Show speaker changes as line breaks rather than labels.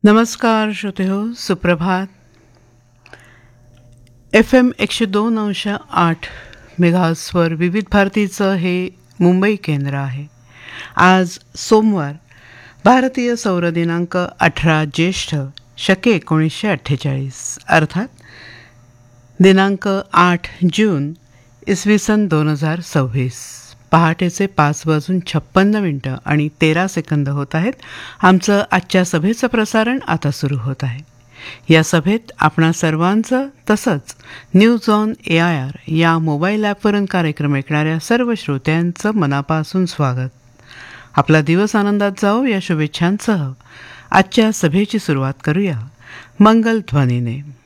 नमस्कार श्रोतेहो, सुप्रभात. FM 102.8 मेगाहर्ट्झवर विविध भारतीचं हे मुंबई केंद्र आहे. आज सोमवार, भारतीय सौर दिनांक 18 ज्येष्ठ शके 1948 अर्थात दिनांक 8 जून इसवी सन 2026. पहाटेचे 5:56 आणि 13 सेकंद होत आहेत. आमचं आजच्या सभेचं प्रसारण आता सुरू होत आहे. या सभेत आपणा सर्वांचं तसंच न्यूज ऑन AIR या मोबाईल ॲपवरून कार्यक्रम ऐकणाऱ्या सर्व श्रोत्यांचं मनापासून स्वागत. आपला दिवस आनंदात जाओ या शुभेच्छांसह आजच्या सभेची सुरुवात करूया मंगल ध्वनीने.